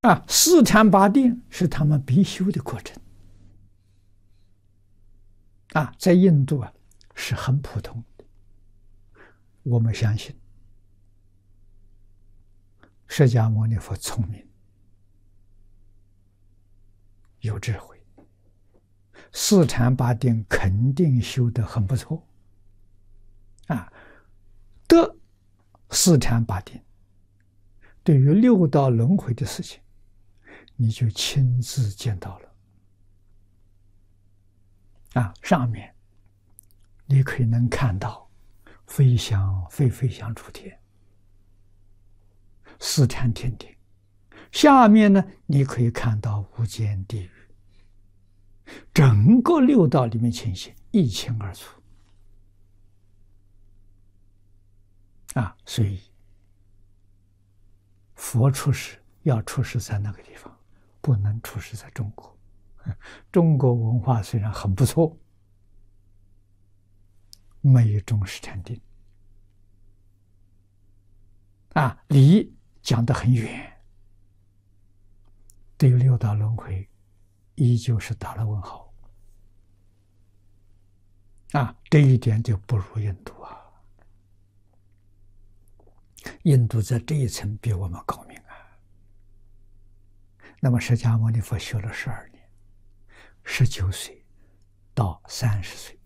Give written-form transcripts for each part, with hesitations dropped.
四禅八定是他们必修的过程。在印度是很普通的。我们相信释迦牟尼佛聪明有智慧，四禅八定肯定修得很不错。得四禅八定，对于六道轮回的事情，你就亲自见到了。上面你可以能看到飞翔出天，四禅天定；下面呢，你可以看到无间地狱，整个六道里面情形一清二楚。所以佛出世要出世在那个地方，不能出世在中国。中国文化虽然很不错，没中实禅定，理讲得很远，对于六道轮回依旧是打了问号。这一点就不如印度啊。印度在这一层比我们高明啊。那么释迦牟尼佛修了12年，19岁到30岁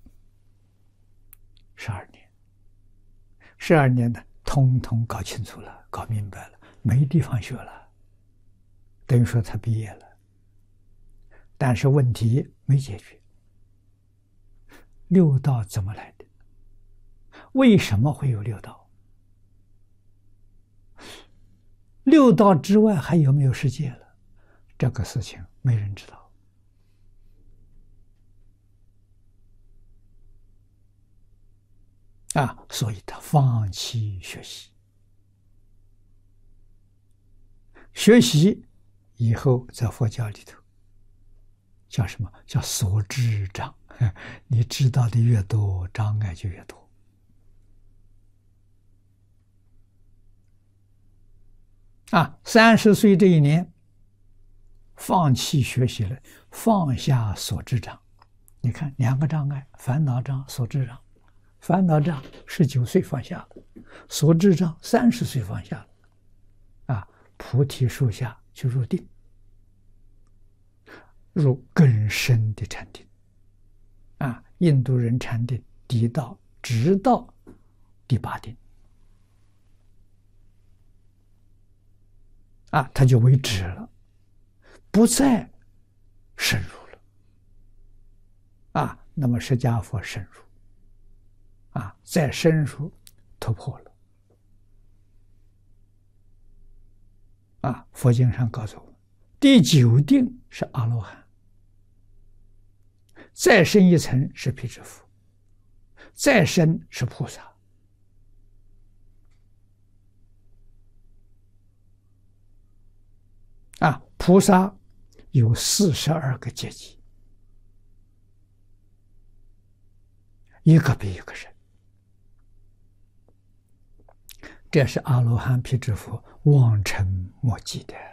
，12年，12年呢，通通搞清楚了，搞明白了，没地方学了，等于说他毕业了。但是问题没解决，六道怎么来的？为什么会有六道？六道之外还有没有世界了？这个事情没人知道。所以他放弃学习。学习以后在佛教里头叫什么？叫所知障。你知道的越多，障碍就越多。30岁这一年放弃学习了，放下所知障。你看2个障碍，烦恼障、所知障。烦恼障19岁放下了，所知障30岁放下了。菩提树下就入定，入更深的禅定。印度人禅定直到第8定。他就为止了，不再深入了。那么释迦佛深入，再深入突破了。佛经上告诉我们，第9定是阿罗汉，再深一层是辟支佛，再深是菩萨。菩萨有42个阶级，一个比一个深。这是阿罗汉、辟支佛望尘莫及的。